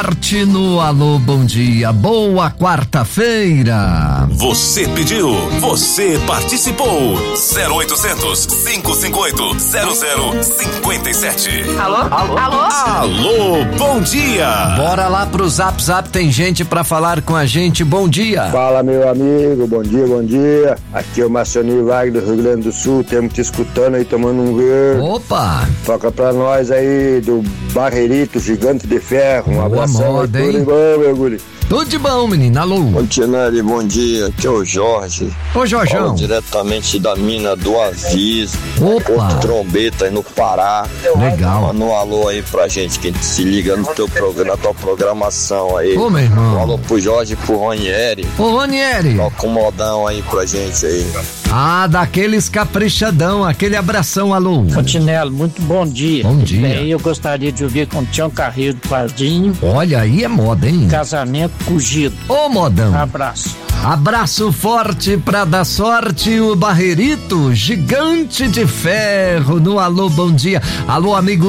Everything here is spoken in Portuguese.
No Alô Bom Dia, boa quarta-feira. Você pediu, você participou. 0800 558 0057. Alô? Alô? Alô? Alô, bom dia. Bora lá pro Zap Zap, tem gente pra falar com a gente. Bom dia. Fala, meu amigo, bom dia, bom dia. Aqui é o Marcioninho Wagner do Rio Grande do Sul, temos te escutando aí, tomando um verde. Opa! Toca pra nós aí do Barreirito, Gigante de Ferro. Um abração moda, aí, hein? tudo bom, meu guri? Tudo de bom, menino. Alô? Continente, bom dia, aqui é o Jorge. Ô, Jorjão. Falo diretamente da mina do Aviso. Opa. Porto Trombeta aí no Pará. Legal. Manda um alô aí pra gente, que a gente se liga no teu programa, na tua programação aí. Ô, meu irmão. Um alô pro Jorge e pro Ronieri. Ô, Ronieri. Toca um modão aí pra gente aí. Ah, daqueles caprichadão, aquele abração, alô. Continelo, muito bom dia. Bom dia. Bem, eu gostaria de ouvir com o Tião Carreiro do Pardinho. Olha, aí é moda, hein? Casamento Cugido. Ô, modão. Abraço. Abraço forte pra dar sorte, o Barreirito, Gigante de Ferro, no Alô Bom Dia. Alô, amigo